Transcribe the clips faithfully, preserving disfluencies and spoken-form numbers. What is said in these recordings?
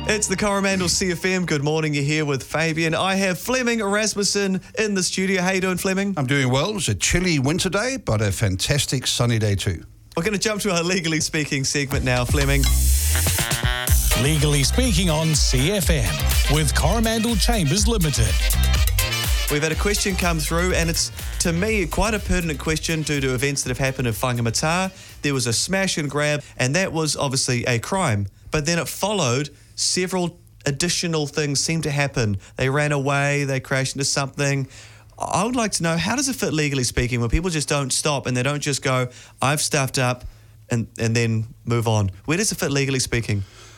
It's the Coromandel C F M. Good morning, you're here with Fabian. I have Fleming Rasmussen in the studio. How you doing, Fleming? I'm doing well. It's a chilly winter day, but a fantastic sunny day too. We're going to jump to our Legally Speaking segment now, Fleming. Legally Speaking on C F M with Coromandel Chambers Limited. We've had a question come through, and it's, to me, quite a pertinent question due to events that have happened in Whangamata. There was a smash and grab, and that was obviously a crime. But then it followed several additional things seemed to happen. They ran away, they crashed into something. I would like to know, how does it fit legally speaking when people just don't stop and they don't just go, I've stuffed up, and, and then move on? Where does it fit legally speaking?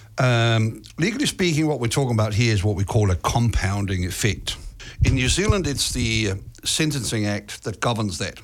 Um, legally speaking, what we're talking about here is what we call a compounding effect. In New Zealand, it's the uh, Sentencing Act that governs that.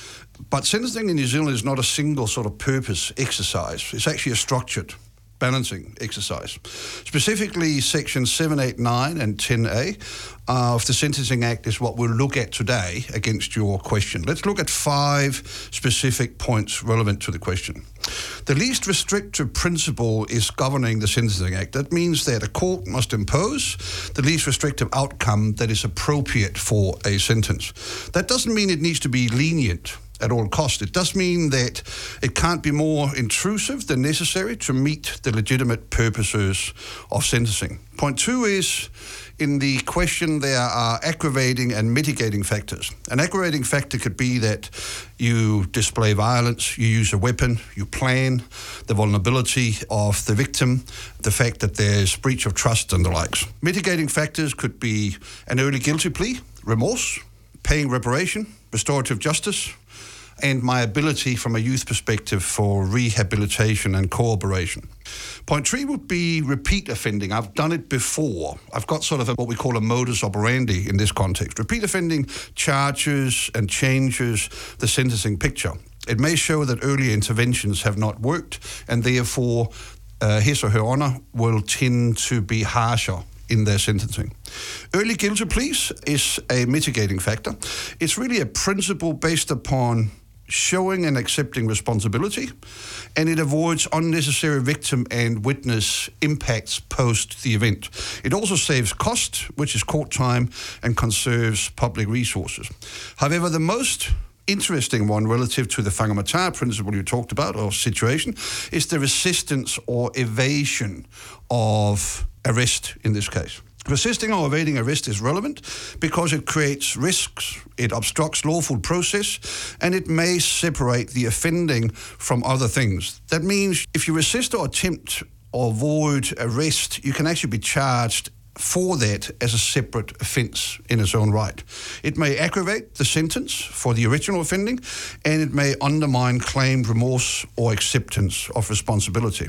But sentencing in New Zealand is not a single sort of purpose exercise. It's actually a structured balancing exercise. Specifically, Section seven, eight, nine and ten A of the Sentencing Act is what we'll look at today against your question. Let's look at five specific points relevant to the question. The least restrictive principle is governing the Sentencing Act. That means that a court must impose the least restrictive outcome that is appropriate for a sentence. That doesn't mean it needs to be lenient at all costs. It does mean that it can't be more intrusive than necessary to meet the legitimate purposes of sentencing. Point two is, in the question, there are aggravating and mitigating factors. An aggravating factor could be that you display violence, you use a weapon, you plan, the vulnerability of the victim, the fact that there's breach of trust and the likes. Mitigating factors could be an early guilty plea, remorse, paying reparation, restorative justice, and my ability from a youth perspective for rehabilitation and cooperation. Point three would be repeat offending. I've done it before. I've got sort of a, what we call a modus operandi in this context. Repeat offending charges and changes the sentencing picture. It may show that earlier interventions have not worked, and therefore uh, his or her honour will tend to be harsher in their sentencing. Early guilty pleas is a mitigating factor. It's really a principle based upon showing and accepting responsibility, and it avoids unnecessary victim and witness impacts post the event. It also saves cost, which is court time, and conserves public resources. However, the most interesting one relative to the Whangamata principle you talked about, or situation, is the resistance or evasion of arrest in this case. Resisting or evading arrest is relevant because it creates risks, it obstructs lawful process, and it may separate the offending from other things. That means if you resist or attempt or avoid arrest, you can actually be charged for that as a separate offence in its own right. It may aggravate the sentence for the original offending, and it may undermine claimed remorse or acceptance of responsibility.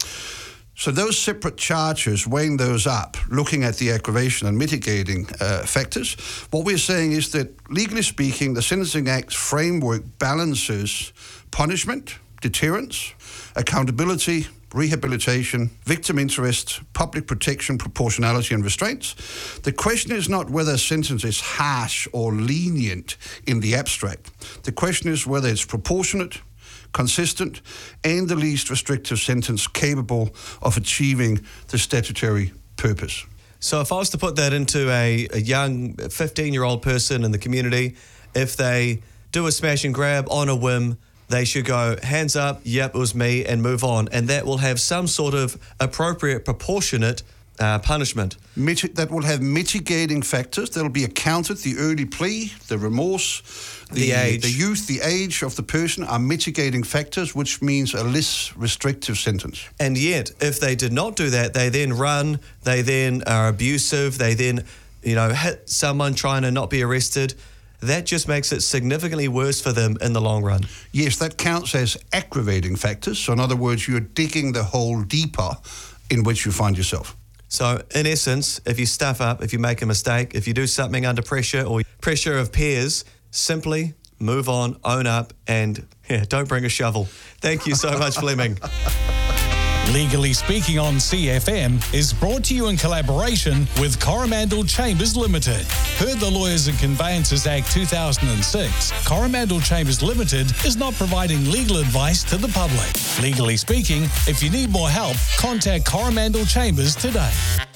So those separate charges, weighing those up, looking at the aggravation and mitigating uh, factors, what we're saying is that, legally speaking, the Sentencing Act's framework balances punishment, deterrence, accountability, rehabilitation, victim interest, public protection, proportionality and restraints. The question is not whether a sentence is harsh or lenient in the abstract. The question is whether it's proportionate, consistent, and the least restrictive sentence capable of achieving the statutory purpose. So if I was to put that into a, a young fifteen-year-old person in the community, if they do a smash and grab on a whim, they should go, hands up, yep, it was me, and move on. And that will have some sort of appropriate, proportionate uh, punishment. Miti- that will have mitigating factors. There will be accounted the early plea, the remorse, the, the age, the youth, the age of the person are mitigating factors, which means a less restrictive sentence. And yet, if they did not do that, they then run, they then are abusive, they then, you know, hit someone trying to not be arrested. That just makes it significantly worse for them in the long run. Yes, that counts as aggravating factors. So in other words, you're digging the hole deeper in which you find yourself. So in essence, if you stuff up, if you make a mistake, if you do something under pressure or pressure of peers, simply move on, own up, and yeah, don't bring a shovel. Thank you so much, Fleming. Legally Speaking on C F M is brought to you in collaboration with Coromandel Chambers Limited. Per the Lawyers and Conveyancers Act two thousand six, Coromandel Chambers Limited is not providing legal advice to the public. Legally speaking, if you need more help, contact Coromandel Chambers today.